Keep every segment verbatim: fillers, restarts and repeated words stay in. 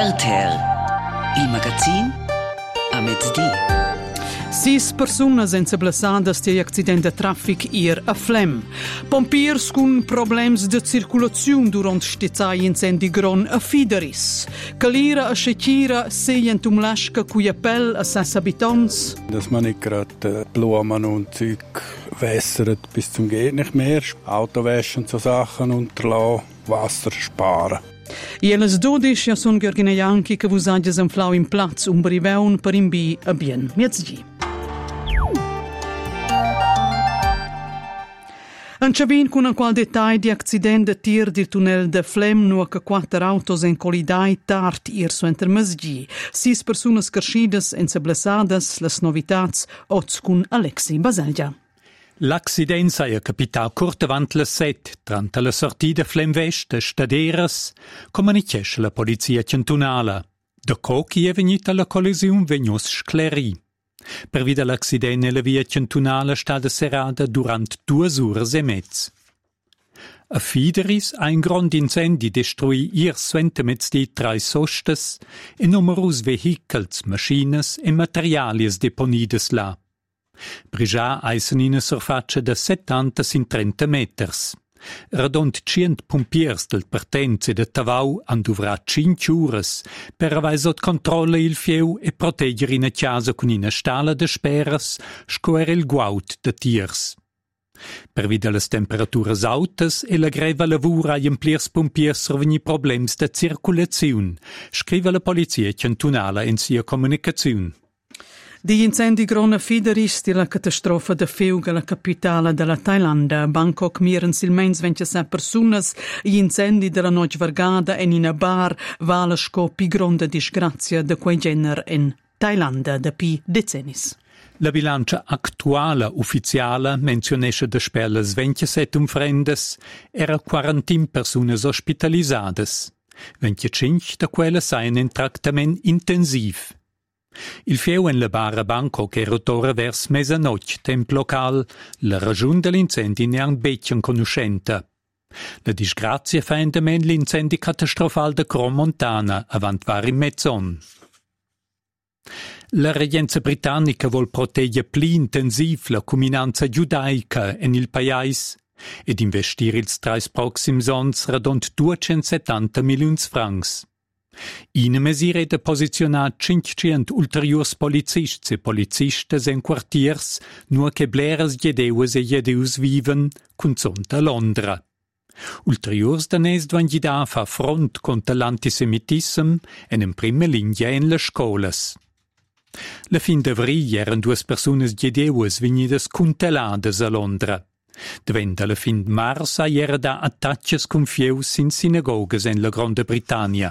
R T R, il magazin a mezzodì. Sis persunas senza blessadas di accident de traffic ir a Flem. Pompiers con problems de circulazione durant stizai incendi gron a Fideris. Calira a Schechira sejent um Laschka cui appell a ses abitants. Dass man nicht gerade Blumen und Zeug wässert bis zum geht nicht mehr. Auto waschen, so Sachen unterlassen, Wasser sparen. E alle dodici ja son Gheorghine Ianchi che vus agias anflau in plaz un briveun per imbi a bien mezzgi. Anciavin con un qual detai di accident de tir di tunnel de Flem nu che quattro autos en collidai tard ir su enter mesgi. Sis personas carschidas en seblessadas, las novitats, oz con Alexi Baselgia. L'accident s'ha capitau curt avant le set, tranta la sortida Flem Vest de Staderas, comunichesce la polizia cantonala. Da co chi è venuta la collisione vegnos scleri. Per vida l'accident la via cantonala stata serrada durant due ore e mezz. A Fideris ha un grand incendi destruì ir suentemez di trai sostes e numerus vehicles, maschines e materialis deponides là. Prigià eisen in una surfaccia de settanta sin trenta meters. Radont cient pompiers del partenze de Tavau han duvrat cinque ures per avere sotto controllo il fieu e proteggere in casa con una stala de speras scoer il guaut de tiers. Per via delle temperature altas e la greva lavura ai empliers pompiers survegni problems de circolazione, scrive la polizia cantonala in sia comunicazione. Di incendi grona Fideris di la catastrofa de Feuga, la capitale della Thailanda. Bangkok miren silmens ventisette personas, gli incendi della noce vargada en in a bar vala scopi gronda disgrazia de quei gener in Thailanda da pi decennis. La bilancia attuale ufficiale menzionesce de spelles ventisette umfrendes, era quarantin personas ospitalisades. venticinque da quelle saien in tractament intensiv. Il fieu en la barra Bangkok era tora vers mesanotte, temp local, la ragione dell'incendi ne han becchien conoscenta. La disgrazia fa endament l'incendi catastrofal de Cromontana, avant var in mezzon. La regenza britannica vol protegge pli intensiv la comunanza giudaica en il pais ed investir ils trais proxims ons radont duecentosettanta milions francs. In mesire de posizionat cinquecento ulteriors policists e policistes en quartiers nur che bleras jedeues e jedeus viven cun zonta Londra. Ulteriors danès dvan gida fa front contra l'antisemitism en in prima linea en le scolas. La fin d'avril eran duas personas jedeues venidas cuntellades a Londra. Diventa la fin de mars a era da attacches con fieus in sinagogas en la Grande Britannia.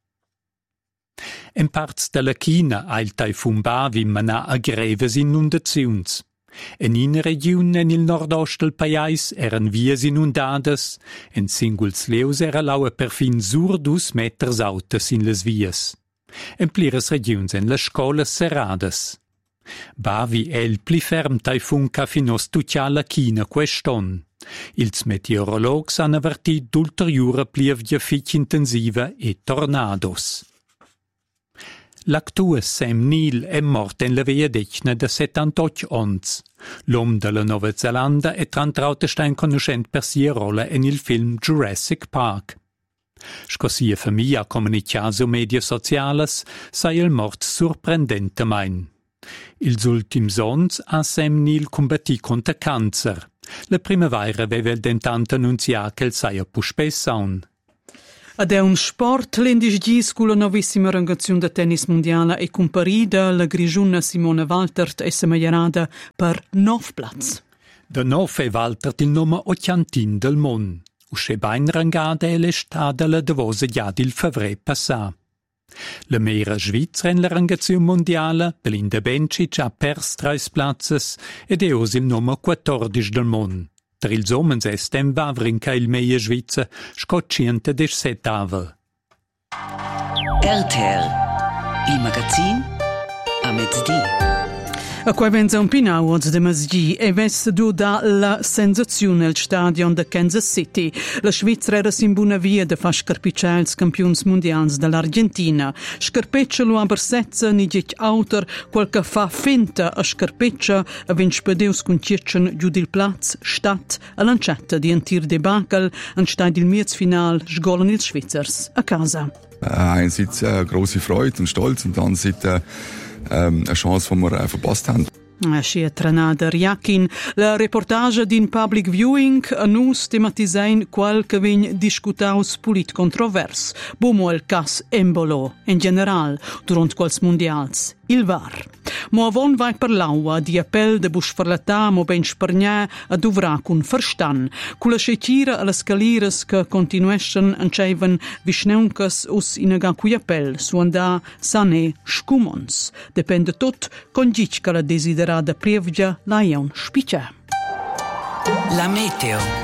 En parts della China ha il taifun Bavi manà a greves inundaziuns. En in regione en il nord-ost del pais eran vies inundades, en singuls leus era laua perfin sur dus meters autas in les vies. En pliras regions en las scolas serrades. Bavi è il pli ferm taifun ca finos tuccia la China queston. Ils meteorologs han avertit d'ulteriura plievgia fitch intensiva e tornados. L'actuus Sam Neill è mort en la via decna de settantotto ons. L'uom della Nova Zelanda è trantrautestein conoscent per sia rolla en il film Jurassic Park. Sco sia famiglia comunicato media sociales sai il mort surprendentemein. Ils ultims ons ha Sam Neill combattì contra cancer. La primavera aveva il dentant annunzià che il saia puspessaun. Ad è un sport l'indis gis con la novissima rangazione de tennis mondiale e con parida la grigiuna Simona Waltert è semagliarada per nov plaz. Da nov è Waltert il nome occiantin del mon. Usce bain rangada è l'estada la devosa già il favre passà. La mera Svizzera in la rangazione mondiale, Belinda Bencic ha pers tre plazes ed è os il nome quattordici del mon. Tra ils omens est en vavrin ca il meia Svizza scocciente des setavel. R T R, il magazin a mezzodì. A quei venza un pinauoz de Masgi e vesse du da la sensazione al stadion de Kansas City. La Svizzera era in buona via de fa scarpicciare ils campions mondials dall'Argentina. Scarpeccia lo abersezza ni dic autor qualche fa finta a scarpeccia a vin spedeus con circen giù dil Platz, stat a lancetta di un tir debacle anstatt il miez final sgolen ils Schweizers a casa. Einerseits eine grosse Freude und Stolz und andererseits ähm, eine Chance, die wir äh, verpasst haben. Ascia Tranada Riakin, la reportage din public viewing a nus tematisain qual che vegn discutaus polit controvers, bomo el cas Embolo, in general, durant quals mondials. Il V A R. Mo avon vai per l'aua di appel de busfarlatà mo ben spargnà a duvra cun verstan, cu la scetira a las calires che continueschen anceven visneuncas us inaga cui appel su andà sane scumons. Depende tot con gic che la desiderada prievgia la iaun spiccia. La meteo.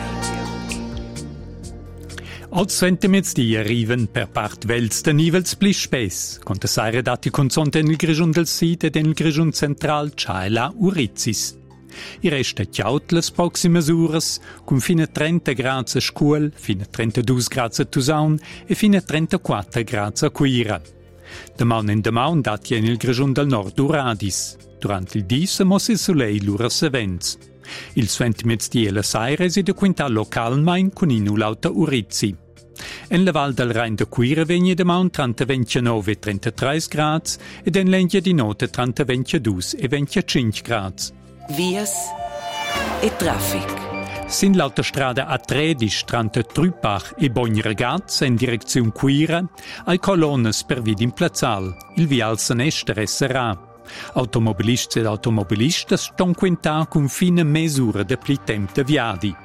Als sentimenti arriven per part vels de nivels pli spes, con de saire dati consonte nel grigion del Sid e nel grigion central Ciaila Urizis. I resta chiaut les proximes ures, con fine trenta gradi a Scuol, fine trentadue gradi a Tusaun e fine trentaquattro gradi a Cuira. De maun in de maun dati nel grigion del nord Uradis. Durant il dis mos il soleil l'uras events. Il sentiments di la saire si de quintal local main con inu lauta Urizi. En la Val del Rhein de Cuira vegni de maun tra ventinove e trentatré gradi ed en l'engia di notte tra ventidue e venticinque gradi. Vias e traffic. Sin l'autostrada A tredici tra Trüppach e Bogn-Ragaz in direzione Cuira, ai colonnes per vid in Plazzal, il vial Sanester esserà. Automobilisti ed automobilistas ston quintà con fine mesura de pli temp de viadi.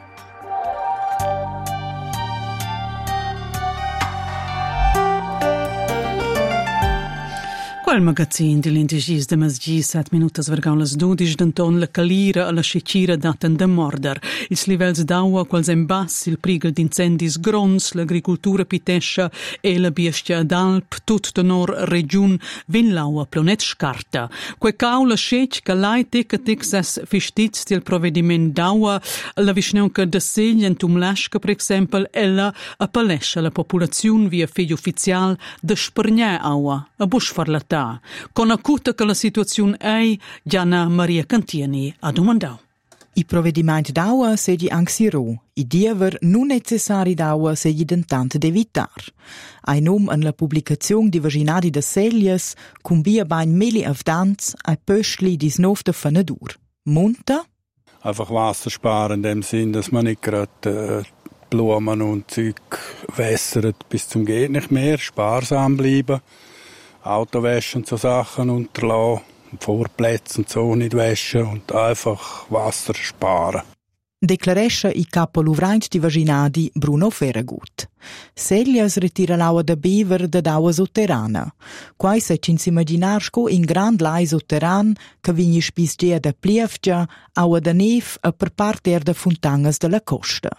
Quel magazin di l'Indigis de Masgi set minutas vergaun las dodici d'anton la calira a la scicira daten de morder. Ils livels d'aua quals en bass, il prigel d'incendis grons, l'agricultura pitescia e la biestia d'Alp, tut de nor regiun, vin l'aua plonet scarta. Que cau la scec ca lai tic a tic ses fistiz til provediment d'aua, la visneunca de segl en tumlasca, per exempel, ella appalescia la populaziun via figli ufficial de spargnà aua, a busfarlatà. Con acuta che la situazione è, Gianna Maria Cantieni ha domandato. I provvedimenti d'aua seggi anxirò, i diever non necessari d'aua seggi dentant d'evitar. Ai nom en la pubblicazione di vaginadi de Celias, cum via bain meli avdans, ai pöschli dis nov de Fanedur. Monta? Einfach Wasser sparen in dem Sinn, dass man nicht gerade äh, Blumen und Zeug wässert bis zum geht nicht mehr, sparsam bleiben. Auto waschen, so Sachen unterlassen, Vorplätze und so nicht waschen und einfach Wasser sparen. Declaresce i capo luvraint di vaginadi Bruno Ferragut. Celias retira l'aua da bever da d'aua sotterrana. Quai se ci immaginarsko in grand lai sotterran che vigni spisgia da plievgia, aua da nef a per parter da fontangas della costa.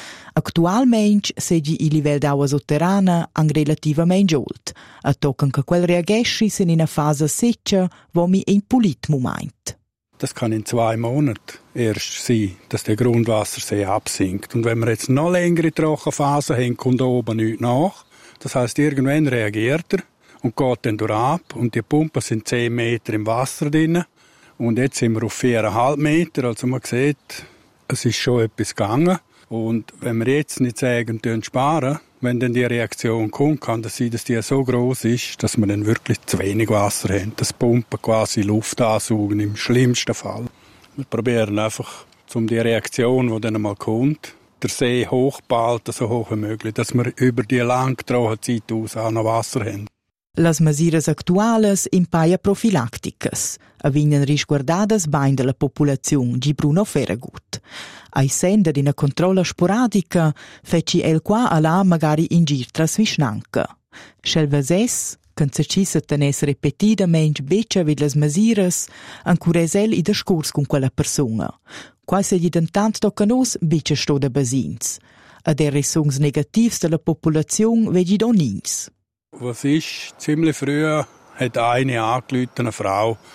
Actualmein seggi il livel d'aua sotterrana an relativamente olt, a tocken che quel reagesci sin in una fase secca, wo mi in polit moment. Das kann in zwei Monaten erst sein, dass der Grundwassersee absinkt. Und wenn wir jetzt noch längere Trockenphase haben, kommt oben nichts nach. Das heisst, irgendwann reagiert er und geht dann durch ab. Und die Pumpen sind zehn Meter im Wasser drin. Und jetzt sind wir auf viereinhalb Meter. Also man sieht, es ist schon etwas gegangen. Und wenn wir jetzt nicht sagen, wir sparen, wenn dann die Reaktion kommt, kann das sein, dass die so groß ist, dass wir dann wirklich zu wenig Wasser haben. Das Pumpen quasi Luft ansaugen, im schlimmsten Fall. Wir probieren einfach, um die Reaktion, die dann einmal kommt, der See hochbalten, so hoch wie möglich, dass wir über die lange Trockenzeit aus auch noch Wasser haben. Las mesures actuales impaia profilacticas, avinen risguardadas bain de la populazione, gi Bruno Ferragut. Ai senda d'ina controlla sporadica, feci el qua a là magari in gir tras visnanca. Schelvases, când se ci se tenes repetida menys beccia vid las mesures, ancures el i discurs con quella persona. Quai se gli dentant tocca nos, beccia sto da basins. A der resungs negativs de la populazione vegi donins. Was ist? Ziemlich früh hat eine angerufen, eine Frau,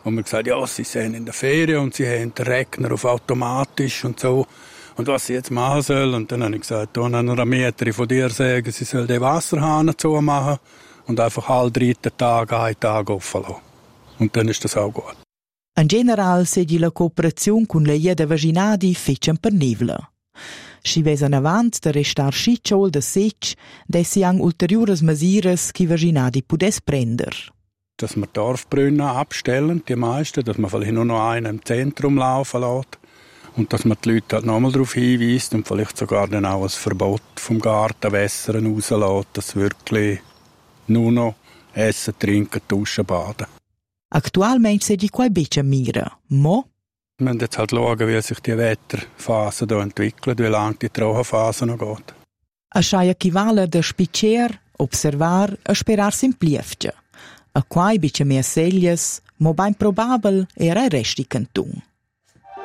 Und wir gesagt, ja, sie sind in der Ferien und sie haben den Regner auf automatisch und so. Und was sie jetzt machen sollen. Und dann habe ich gesagt, dann einer Mieterin von dir sagen, sie soll den Wasserhahn zumachen und einfach alle dritten Tage einen Tag offen lassen. Und dann ist das auch gut. In general sedi la cooperazione con la Ieda Vaginadi fecen per nivela. Si vesen avant de restar schitschol de Setsch, dessi ang ulteriores mesures qui Vaginadi pudes prender. Dass wir Dorfbrunnen abstellen, die meisten, dass man vielleicht nur noch einen im Zentrum laufen lässt. Und dass man die Leute halt nochmal darauf hinweist und vielleicht sogar dann auch ein Verbot vom Gartenwässern rauslässt, dass wirklich nur noch essen, trinken, duschen, baden. Aktualmente se di quai beccia mira, mo? Wir müssen jetzt halt schauen, wie sich die Wetterphase hier entwickelt, wie lange die Trockenphase noch geht. A schai equivale de spicer, observar e sperar simpliefce. A quai beccia mehr seglias, mo bain probabel era resti canton.